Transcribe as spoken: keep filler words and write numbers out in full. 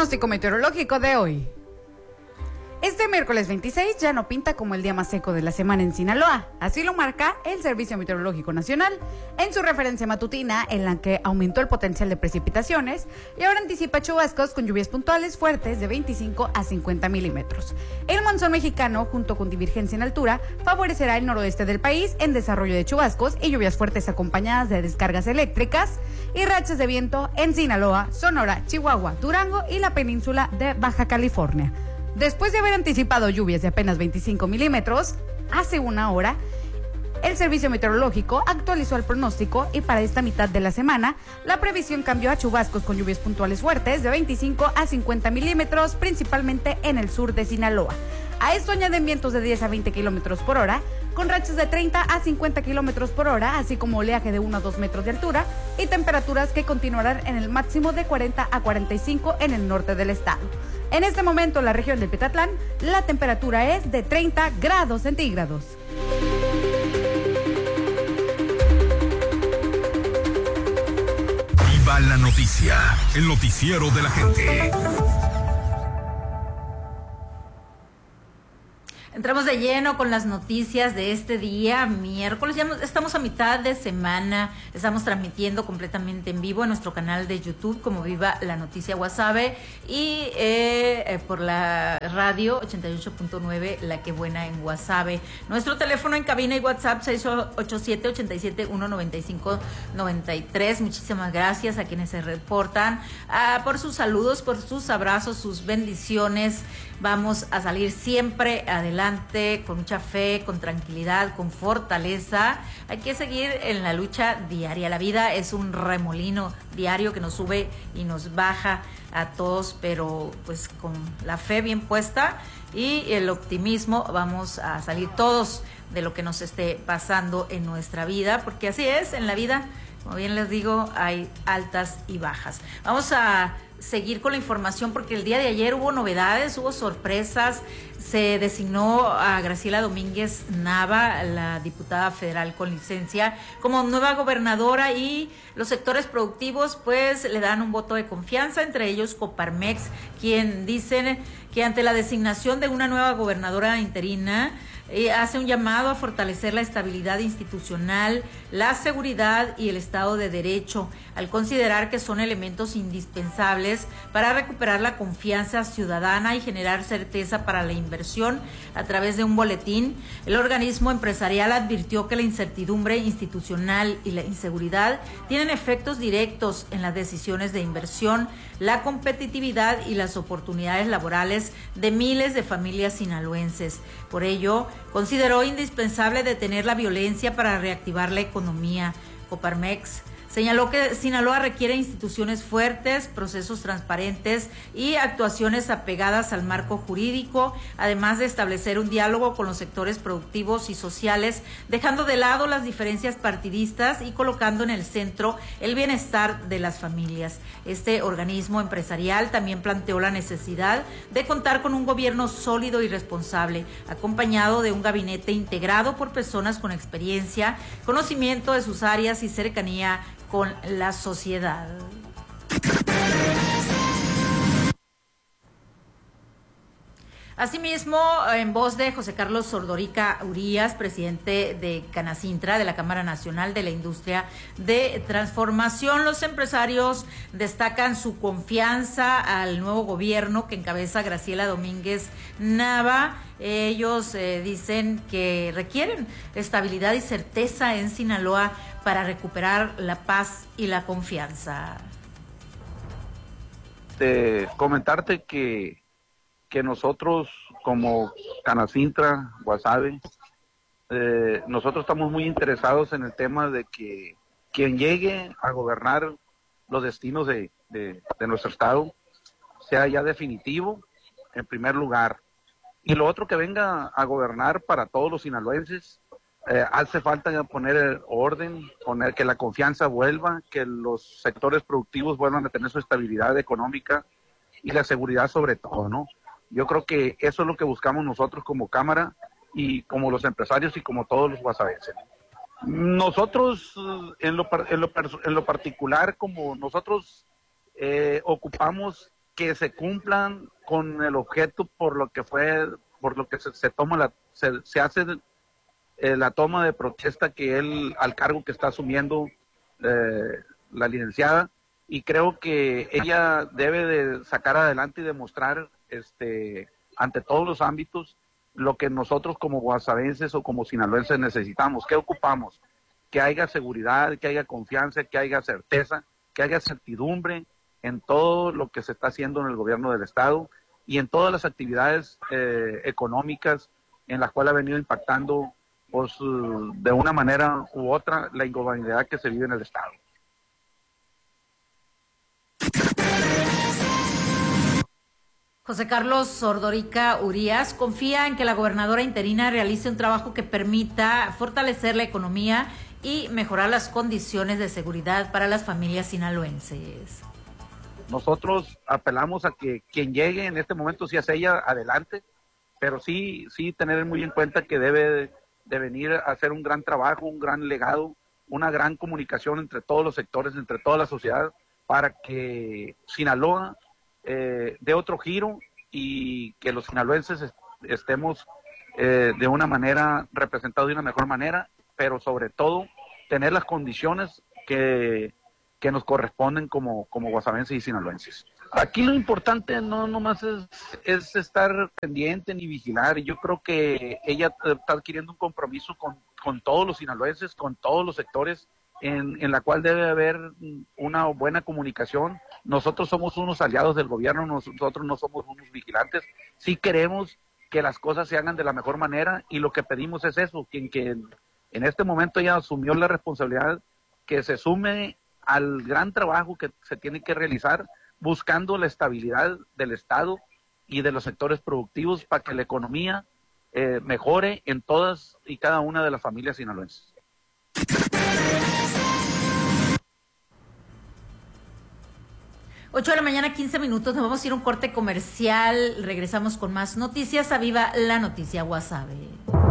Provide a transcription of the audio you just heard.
Pronóstico meteorológico de hoy. Este miércoles veintiséis ya no pinta como el día más seco de la semana en Sinaloa. Así lo marca el Servicio Meteorológico Nacional en su referencia matutina, en la que aumentó el potencial de precipitaciones y ahora anticipa chubascos con lluvias puntuales fuertes de veinticinco a cincuenta milímetros. El monzón mexicano, junto con divergencia en altura, favorecerá el noroeste del país en desarrollo de chubascos y lluvias fuertes acompañadas de descargas eléctricas y rachas de viento en Sinaloa, Sonora, Chihuahua, Durango y la península de Baja California. Después de haber anticipado lluvias de apenas veinticinco milímetros, hace una hora, el Servicio Meteorológico actualizó el pronóstico y para esta mitad de la semana, la previsión cambió a chubascos con lluvias puntuales fuertes de veinticinco a cincuenta milímetros, principalmente en el sur de Sinaloa. A esto añaden vientos de diez a veinte kilómetros por hora, con rachas de treinta a cincuenta kilómetros por hora, así como oleaje de uno a dos metros de altura y temperaturas que continuarán en el máximo de cuarenta a cuarenta y cinco en el norte del estado. En este momento, en la región del Petatlán, la temperatura es de treinta grados centígrados. Viva la noticia, el noticiero de la gente. Entramos de lleno con las noticias de este día, miércoles. Ya estamos a mitad de semana. Estamos transmitiendo completamente en vivo en nuestro canal de YouTube como Viva la Noticia Guasave y eh, eh, por la radio ochenta y ocho punto nueve La Que Buena en Guasave. Nuestro teléfono en cabina y WhatsApp seis ocho siete, ocho siete uno, nueve cinco nueve tres. Muchísimas gracias a quienes se reportan ah, por sus saludos, por sus abrazos, sus bendiciones. Vamos a salir siempre adelante con mucha fe, con tranquilidad, con fortaleza. Hay que seguir en la lucha diaria. La vida es un remolino diario que nos sube y nos baja a todos, pero pues con la fe bien puesta y el optimismo vamos a salir todos de lo que nos esté pasando en nuestra vida, porque así es, en la vida, como bien les digo, hay altas y bajas. Vamos a seguir con la información porque el día de ayer hubo novedades, hubo sorpresas. Se designó a Graciela Domínguez Nava, la diputada federal con licencia, como nueva gobernadora y los sectores productivos pues le dan un voto de confianza, entre ellos Coparmex, quien dicen que ante la designación de una nueva gobernadora interina, Eh, hace un llamado a fortalecer la estabilidad institucional, la seguridad y el Estado de Derecho, al considerar que son elementos indispensables para recuperar la confianza ciudadana y generar certeza para la inversión. A través de un boletín, el organismo empresarial advirtió que la incertidumbre institucional y la inseguridad tienen efectos directos en las decisiones de inversión, la competitividad y las oportunidades laborales de miles de familias sinaloenses. Por ello, consideró indispensable detener la violencia para reactivar la economía. Coparmex señaló que Sinaloa requiere instituciones fuertes, procesos transparentes y actuaciones apegadas al marco jurídico, además de establecer un diálogo con los sectores productivos y sociales, dejando de lado las diferencias partidistas y colocando en el centro el bienestar de las familias. Este organismo empresarial también planteó la necesidad de contar con un gobierno sólido y responsable, acompañado de un gabinete integrado por personas con experiencia, conocimiento de sus áreas y cercanía con la sociedad. Asimismo, en voz de José Carlos Sordorica Urías, presidente de Canacintra, de la Cámara Nacional de la Industria de Transformación, los empresarios destacan su confianza al nuevo gobierno que encabeza Graciela Domínguez Nava. Ellos eh, dicen que requieren estabilidad y certeza en Sinaloa para recuperar la paz y la confianza. De comentarte que que nosotros como Canacintra, Guasave, eh, nosotros estamos muy interesados en el tema de que quien llegue a gobernar los destinos de, de, de nuestro estado sea ya definitivo, en primer lugar. Y lo otro, que venga a gobernar para todos los sinaloenses. Eh, hace falta poner orden, poner que la confianza vuelva, que los sectores productivos vuelvan a tener su estabilidad económica y la seguridad sobre todo, ¿no? Yo creo que eso es lo que buscamos nosotros como Cámara y como los empresarios y como todos los guasavenses. Nosotros, en lo, en lo, en lo particular, como nosotros eh, ocupamos que se cumplan con el objeto por lo que fue, por lo que se, se toma la, se, se hace eh, la toma de protesta que él, al cargo que está asumiendo eh, la licenciada, y creo que ella debe de sacar adelante y demostrar este, ante todos los ámbitos lo que nosotros como guasavenses o como sinaloenses necesitamos. ¿Qué ocupamos? Que haya seguridad, que haya confianza, que haya certeza, que haya certidumbre en todo lo que se está haciendo en el gobierno del estado y en todas las actividades eh, económicas en las cuales ha venido impactando pues, de una manera u otra la ingobernabilidad que se vive en el estado. José Carlos Ordorica Urías confía en que la gobernadora interina realice un trabajo que permita fortalecer la economía y mejorar las condiciones de seguridad para las familias sinaloenses. Nosotros apelamos a que quien llegue en este momento, si es ella, adelante, pero sí, sí tener muy en cuenta que debe de venir a hacer un gran trabajo, un gran legado, una gran comunicación entre todos los sectores, entre toda la sociedad, para que Sinaloa eh, dé otro giro y que los sinaloenses est estemos eh, de una manera representados de una mejor manera, pero sobre todo tener las condiciones que, que nos corresponden como, como guasavenses y sinaloenses. Aquí lo importante no nomás es, es estar pendiente ni vigilar. Yo creo que ella está adquiriendo un compromiso con, con todos los sinaloenses, con todos los sectores, en, en la cual debe haber una buena comunicación. Nosotros somos unos aliados del gobierno, nosotros no somos unos vigilantes. Sí queremos que las cosas se hagan de la mejor manera y lo que pedimos es eso, que, que en este momento ella asumió la responsabilidad, que se sume al gran trabajo que se tiene que realizar buscando la estabilidad del Estado y de los sectores productivos para que la economía eh, mejore en todas y cada una de las familias sinaloenses. ocho de la mañana, quince minutos, nos vamos a ir a un corte comercial, regresamos con más noticias. A Viva la Noticia Guasave.